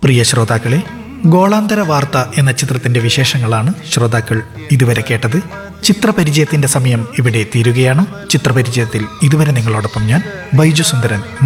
പ്രിയ ശ്രോതാക്കളെ, ഗോളാന്തര വാർത്ത എന്ന ചിത്രത്തിന്റെ വിശേഷങ്ങളാണ് ശ്രോതാക്കൾ ഇതുവരെ കേട്ടത്. ചിത്രപരിചയത്തിന്റെ സമയം ഇവിടെ തീരുകയാണ്. ചിത്രപരിചയത്തിൽ ഇതുവരെ നിങ്ങളോടൊപ്പം ഞാൻ ബൈജു സുന്ദരൻ